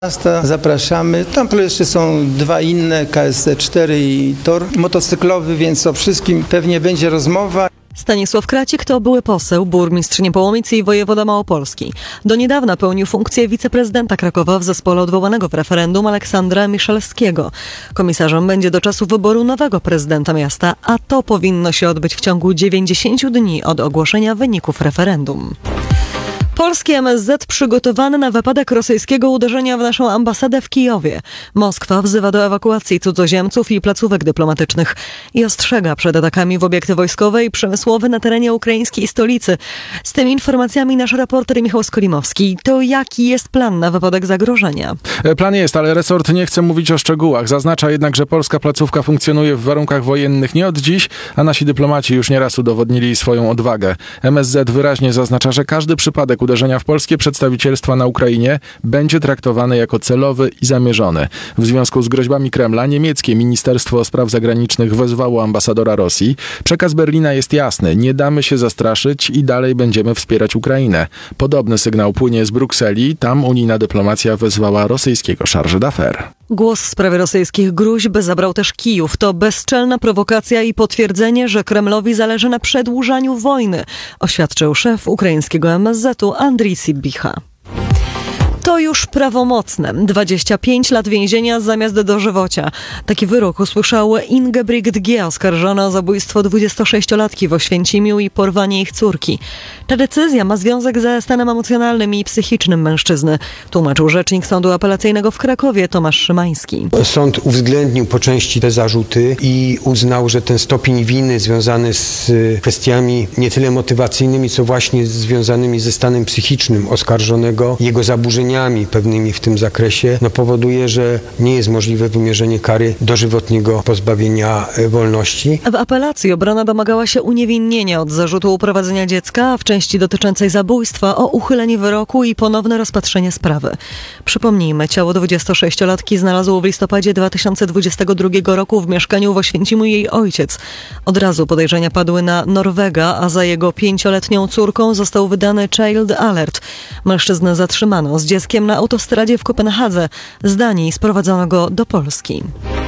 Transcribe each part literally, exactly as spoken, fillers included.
Zapraszamy. Tam jeszcze są dwa inne, K S C cztery i tor motocyklowy, więc o wszystkim pewnie będzie rozmowa. Stanisław Kracik to były poseł, burmistrz Niepołomic i wojewoda małopolski. Do niedawna pełnił funkcję wiceprezydenta Krakowa w zespole odwołanego w referendum Aleksandra Miszalskiego. Komisarzem będzie do czasu wyboru nowego prezydenta miasta, a to powinno się odbyć w ciągu dziewięćdziesięciu dni od ogłoszenia wyników referendum. Polski M S Z przygotowany na wypadek rosyjskiego uderzenia w naszą ambasadę w Kijowie. Moskwa wzywa do ewakuacji cudzoziemców i placówek dyplomatycznych i ostrzega przed atakami w obiekty wojskowe i przemysłowe na terenie ukraińskiej stolicy. Z tymi informacjami nasz reporter Michał Skolimowski. To jaki jest plan na wypadek zagrożenia? Plan jest, ale resort nie chce mówić o szczegółach. Zaznacza jednak, że polska placówka funkcjonuje w warunkach wojennych nie od dziś, a nasi dyplomaci już nieraz udowodnili swoją odwagę. M S Z wyraźnie zaznacza, że każdy przypadek uderzenia w polskie przedstawicielstwa na Ukrainie będzie traktowany jako celowy i zamierzony. W związku z groźbami Kremla niemieckie Ministerstwo Spraw Zagranicznych wezwało ambasadora Rosji. Przekaz Berlina jest jasny. Nie damy się zastraszyć i dalej będziemy wspierać Ukrainę. Podobny sygnał płynie z Brukseli. Tam unijna dyplomacja wezwała rosyjskiego chargé d'affaires. Głos w sprawie rosyjskich gruźb zabrał też Kijów. To bezczelna prowokacja i potwierdzenie, że Kremlowi zależy na przedłużaniu wojny, oświadczył szef ukraińskiego M S Z-u Andrii Sybicha. To już prawomocne. dwadzieścia pięć lat więzienia zamiast dożywocia. Taki wyrok usłyszała Ingebrigt G., oskarżona o zabójstwo dwudziestosześciolatki w Oświęcimiu i porwanie ich córki. Ta decyzja ma związek ze stanem emocjonalnym i psychicznym mężczyzny, tłumaczył rzecznik Sądu Apelacyjnego w Krakowie Tomasz Szymański. Sąd uwzględnił po części te zarzuty i uznał, że ten stopień winy związany z kwestiami nie tyle motywacyjnymi, co właśnie związanymi ze stanem psychicznym oskarżonego, jego zaburzeniami pewnymi w tym zakresie, no powoduje, że nie jest możliwe wymierzenie kary dożywotniego pozbawienia wolności. W apelacji obrona domagała się uniewinnienia od zarzutu uprowadzenia dziecka, a w części dotyczącej zabójstwa o uchylenie wyroku i ponowne rozpatrzenie sprawy. Przypomnijmy, ciało dwudziestosześciolatki znalazł w listopadzie dwa tysiące dwudziestego drugiego roku w mieszkaniu w Oświęcimiu jej ojciec. Od razu podejrzenia padły na Norwega, a za jego pięcioletnią córką został wydany Child Alert. Mężczyznę zatrzymano z dzieckiem na autostradzie w Kopenhadze. Z Danii sprowadzono go do Polski.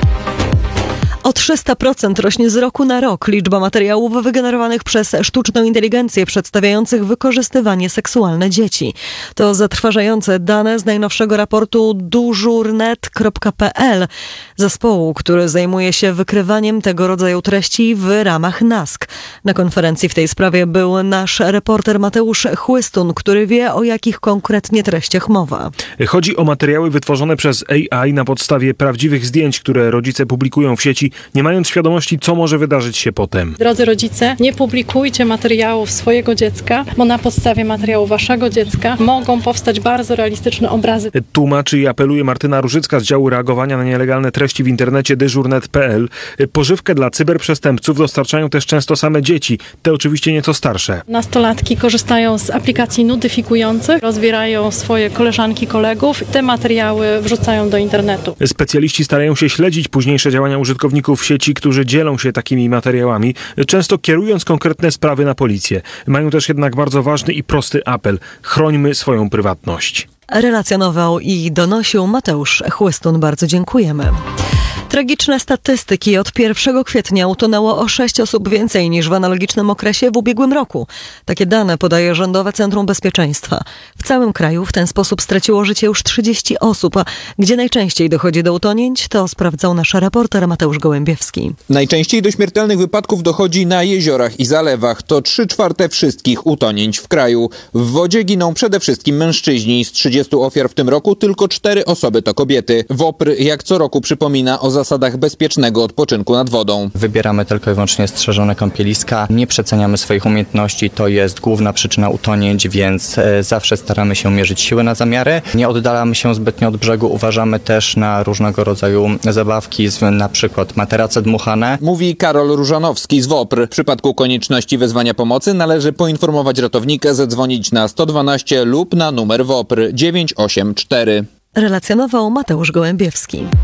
O trzysta procent rośnie z roku na rok liczba materiałów wygenerowanych przez sztuczną inteligencję przedstawiających wykorzystywanie seksualne dzieci. To zatrważające dane z najnowszego raportu dużurnet kropka p l, zespołu, który zajmuje się wykrywaniem tego rodzaju treści w ramach N A S K. Na konferencji w tej sprawie był nasz reporter Mateusz Chłystun, który wie, o jakich konkretnie treściach mowa. Chodzi o materiały wytworzone przez A I na podstawie prawdziwych zdjęć, które rodzice publikują w sieci, nie mając świadomości, co może wydarzyć się potem. Drodzy rodzice, nie publikujcie materiałów swojego dziecka, bo na podstawie materiału waszego dziecka mogą powstać bardzo realistyczne obrazy. Tłumaczy i apeluje Martyna Różycka z działu reagowania na nielegalne treści w internecie dyżurnet kropka p l. Pożywkę dla cyberprzestępców dostarczają też często same dzieci, te oczywiście nieco starsze. Nastolatki korzystają z aplikacji nudyfikujących, rozbierają swoje koleżanki, kolegów, te materiały wrzucają do internetu. Specjaliści starają się śledzić późniejsze działania użytkowników w sieci, którzy dzielą się takimi materiałami, często kierując konkretne sprawy na policję. Mają też jednak bardzo ważny i prosty apel. Chrońmy swoją prywatność. Relacjonował i donosił Mateusz Chłystun. Bardzo dziękujemy. Tragiczne statystyki. Od pierwszego kwietnia utonęło o sześć osób więcej niż w analogicznym okresie w ubiegłym roku. Takie dane podaje Rządowe Centrum Bezpieczeństwa. W całym kraju w ten sposób straciło życie już trzydzieści osób, a gdzie najczęściej dochodzi do utonięć, to sprawdzał nasz reporter Mateusz Gołębiewski. Najczęściej do śmiertelnych wypadków dochodzi na jeziorach i zalewach. To trzy czwarte wszystkich utonięć w kraju. W wodzie giną przede wszystkim mężczyźni. Z trzydziestu ofiar w tym roku tylko cztery osoby to kobiety. WOPR jak co roku przypomina o zasadach bezpiecznego odpoczynku nad wodą. Wybieramy tylko i wyłącznie strzeżone kąpieliska. Nie przeceniamy swoich umiejętności. To jest główna przyczyna utonięć, więc zawsze staramy się mierzyć siły na zamiary. Nie oddalamy się zbytnio od brzegu. Uważamy też na różnego rodzaju zabawki, na przykład materace dmuchane. Mówi Karol Różanowski z WOPR. W przypadku konieczności wezwania pomocy należy poinformować ratownika, zadzwonić na sto dwanaście lub na numer WOPR dziewięć osiem cztery. Relacjonował Mateusz Gołębiewski.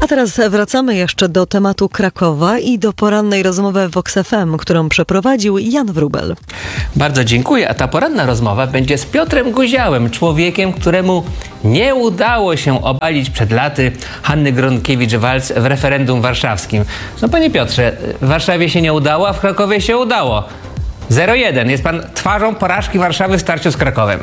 A teraz wracamy jeszcze do tematu Krakowa i do porannej rozmowy w Vox F M, którą przeprowadził Jan Wróbel. Bardzo dziękuję, a ta poranna rozmowa będzie z Piotrem Guziałem, człowiekiem, któremu nie udało się obalić przed laty Hanny Gronkiewicz-Waltz w referendum warszawskim. No panie Piotrze, w Warszawie się nie udało, a w Krakowie się udało. zero jeden. Jest pan twarzą porażki Warszawy w starciu z Krakowem.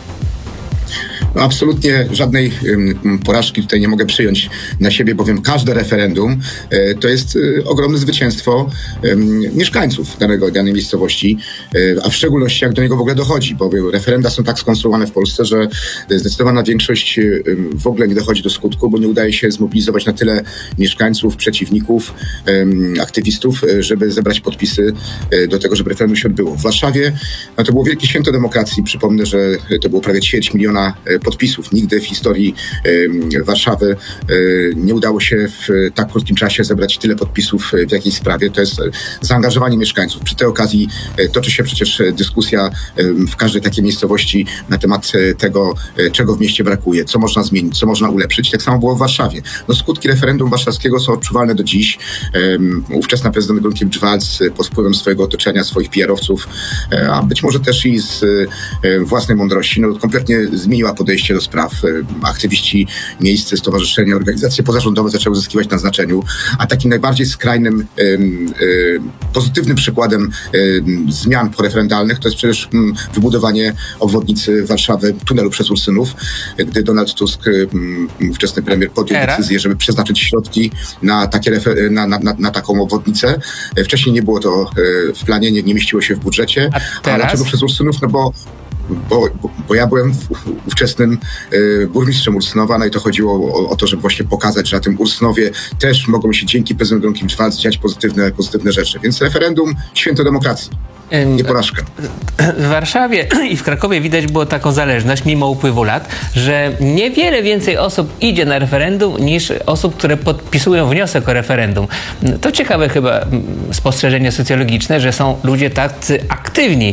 Absolutnie żadnej um, porażki tutaj nie mogę przyjąć na siebie, bowiem każde referendum e, to jest e, ogromne zwycięstwo e, mieszkańców danego, danej miejscowości, e, a w szczególności jak do niego w ogóle dochodzi, bowiem referenda są tak skonstruowane w Polsce, że zdecydowana większość e, w ogóle nie dochodzi do skutku, bo nie udaje się zmobilizować na tyle mieszkańców, przeciwników, e, aktywistów, e, żeby zebrać podpisy e, do tego, żeby referendum się odbyło. W Warszawie no, to było wielkie święto demokracji. Przypomnę, że to było prawie ćwierć miliona e, podpisów. Nigdy w historii y, Warszawy y, nie udało się w tak krótkim czasie zebrać tyle podpisów w jakiejś sprawie. To jest zaangażowanie mieszkańców. Przy tej okazji y, toczy się przecież dyskusja y, w każdej takiej miejscowości na temat y, tego, y, czego w mieście brakuje, co można zmienić, co można ulepszyć. Tak samo było w Warszawie. No, skutki referendum warszawskiego są odczuwalne do dziś. Y, ówczesna prezydent Gronkiewicz-Waltz y, pod wpływem swojego otoczenia, swoich P R owców, y, a być może też i z y, własnej mądrości, no, kompletnie zmieniła podejście do spraw. Aktywiści, miejsce, stowarzyszenia, organizacje pozarządowe zaczęły zyskiwać na znaczeniu, a takim najbardziej skrajnym, y, y, pozytywnym przykładem y, zmian poreferendalnych to jest przecież y, wybudowanie obwodnicy Warszawy, tunelu przez Ursynów, gdy Donald Tusk, y, ówczesny premier, podjął Era. decyzję, żeby przeznaczyć środki na, takie refer- na, na, na, na taką obwodnicę. Wcześniej nie było to y, w planie, nie, nie mieściło się w budżecie. A A teraz? dlaczego przez Ursynów? No bo Bo, bo, bo ja byłem w, ówczesnym y, burmistrzem Ursynowa, no i to chodziło o, o to, żeby właśnie pokazać, że na tym Ursynowie też mogą się dzięki prezydentowi Gronkiewicz-Waltz dziać pozytywne, pozytywne rzeczy. Więc referendum, święto demokracji, nie porażka. W Warszawie i w Krakowie widać było taką zależność, mimo upływu lat, że niewiele więcej osób idzie na referendum niż osób, które podpisują wniosek o referendum. To ciekawe chyba spostrzeżenie socjologiczne, że są ludzie tacy aktywni,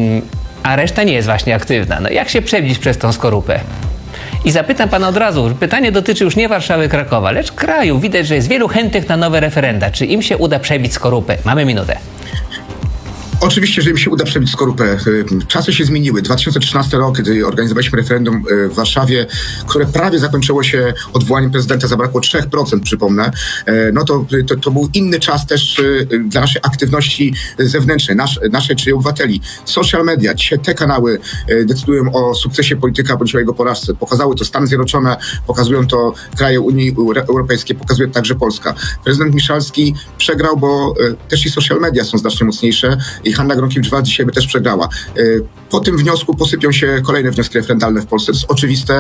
a reszta nie jest właśnie aktywna. No jak się przebić przez tą skorupę? I zapytam pana od razu, pytanie dotyczy już nie Warszawy, Krakowa, lecz kraju. Widać, że jest wielu chętnych na nowe referenda. Czy im się uda przebić skorupę? Mamy minutę. Oczywiście, że im się uda przebić skorupę. Czasy się zmieniły. dwa tysiące trzynasty rok, gdy organizowaliśmy referendum w Warszawie, które prawie zakończyło się odwołaniem prezydenta, zabrakło trzy procent, przypomnę, no to, to, to był inny czas też dla naszej aktywności zewnętrznej, nasz, naszej, czyli obywateli. Social media, dzisiaj te kanały decydują o sukcesie polityka bądź o jego porażce. Pokazały to Stany Zjednoczone, pokazują to kraje Unii Europejskiej, pokazuje także Polska. Prezydent Miszalski przegrał, bo też i social media są znacznie mocniejsze i Hanna Gronkiewicz-Waltz dzisiaj by też przegrała. Po tym wniosku posypią się kolejne wnioski referendalne w Polsce. To jest oczywiste.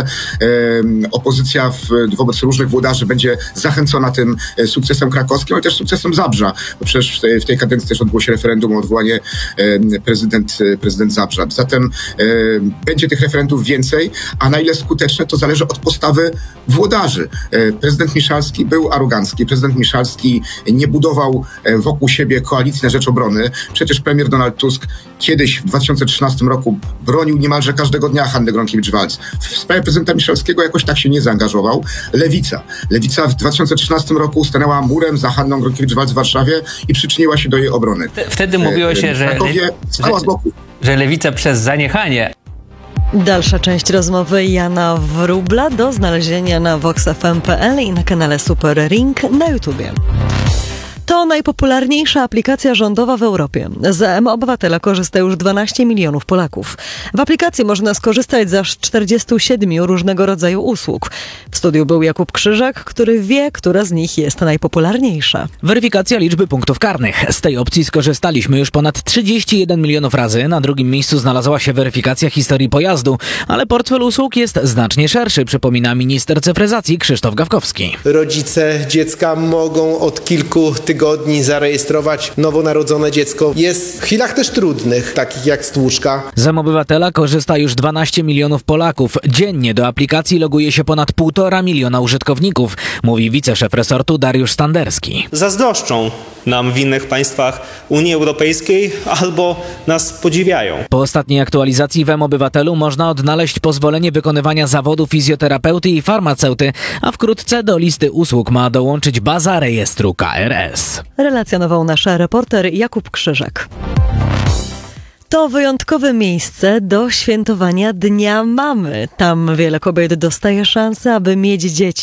Opozycja w, wobec różnych włodarzy będzie zachęcona tym sukcesem krakowskim, ale też sukcesem Zabrza. Bo przecież w tej, w tej kadencji też odbyło się referendum o odwołanie prezydent, prezydent Zabrza. Zatem będzie tych referendów więcej, a na ile skuteczne, to zależy od postawy włodarzy. Prezydent Miszalski był arogancki. Prezydent Miszalski nie budował wokół siebie koalicji na rzecz obrony. Przecież premier Donald Tusk kiedyś w dwa tysiące trzynastym roku bronił niemalże każdego dnia Hannę Gronkiewicz-Waltz. W sprawie prezydenta Miszalskiego jakoś tak się nie zaangażował. Lewica. Lewica w dwa tysiące trzynastym roku stanęła murem za Hanną Gronkiewicz-Waltz w Warszawie i przyczyniła się do jej obrony. Wtedy mówiło się, że, Krakowie stała z boku. że lewica przez zaniechanie. Dalsza część rozmowy Jana Wróbla do znalezienia na vox f m kropka p l i na kanale Super Ring na YouTubie. To najpopularniejsza aplikacja rządowa w Europie. Z M-Obywatela korzysta już dwanaście milionów Polaków. W aplikacji można skorzystać z aż czterdziestu siedmiu różnego rodzaju usług. W studiu był Jakub Krzyżak, który wie, która z nich jest najpopularniejsza. Weryfikacja liczby punktów karnych. Z tej opcji skorzystaliśmy już ponad trzydzieści jeden milionów razy. Na drugim miejscu znalazła się weryfikacja historii pojazdu, ale portfel usług jest znacznie szerszy, przypomina minister cyfryzacji Krzysztof Gawkowski. Rodzice dziecka mogą od kilku tygodni zarejestrować nowonarodzone dziecko. Jest w chwilach też trudnych, takich jak stłuczka. Z M-Obywatela korzysta już dwanaście milionów Polaków. Dziennie do aplikacji loguje się ponad półtora miliona użytkowników, mówi wiceszef resortu Dariusz Standerski. Zazdroszczą nam w innych państwach Unii Europejskiej albo nas podziwiają. Po ostatniej aktualizacji w mObywatelu można odnaleźć pozwolenie wykonywania zawodu fizjoterapeuty i farmaceuty, a wkrótce do listy usług ma dołączyć baza rejestru K R S. Relacjonował nasz reporter Jakub Krzyżek. To wyjątkowe miejsce do świętowania Dnia Mamy. Tam wiele kobiet dostaje szansę, aby mieć dzieci.